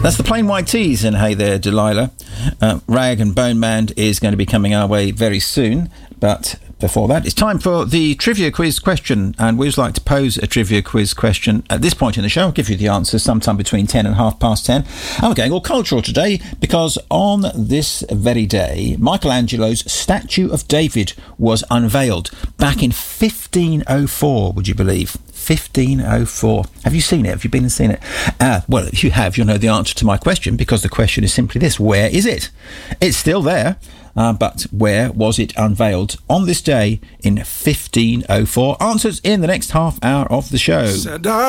That's the Plain White Tees, and hey there, Delilah. Rag and Bone Man is going to be coming our way very soon, but before that, it's time for the trivia quiz question, and we always like to pose a trivia quiz question at this point in the show. I'll give you the answers sometime between 10 and 10:30. And we're going all cultural today, because on this very day, Michelangelo's statue of David was unveiled back in 1504, would you believe? 1504. Have you seen it? Have you been and seen it? Well, if you have, you'll know the answer to my question, because the question is simply this: where is it? It's still there, but where was it unveiled on this day in 1504? Answers in the next half hour of the show.